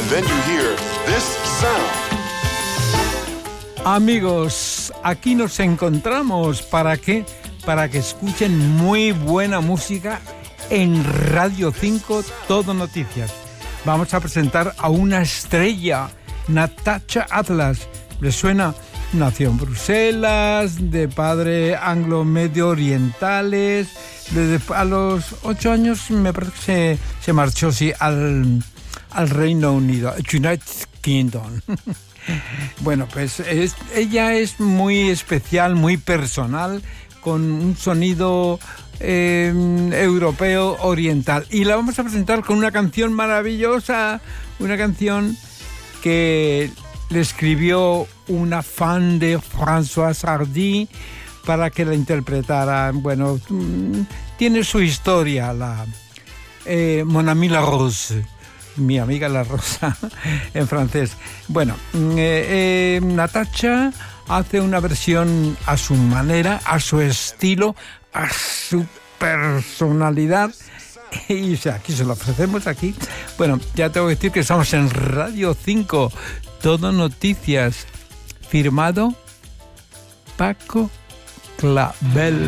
Then you hear this sound. Amigos, aquí nos encontramos. ¿Para qué? Para que escuchen muy buena música en Radio 5 Todo Noticias. Vamos a presentar a una estrella, Natasha Atlas. ¿Les suena? Nació en Bruselas, de padre anglo-medio orientales. A los 8 años me parece que se marchó al Reino Unido, United Kingdom. Bueno, pues ella es muy especial, muy personal, con un sonido europeo oriental. Y la vamos a presentar con una canción maravillosa, una canción que le escribió una fan de François Hardy para que la interpretara. Bueno, tiene su historia, Mon ami la rose, mi amiga la rosa, en francés. Bueno, Natasha hace una versión a su manera, a su estilo, a su personalidad. Y aquí se lo ofrecemos aquí. Bueno, ya tengo que decir que estamos en Radio 5, Todo Noticias, firmado Paco Clavel.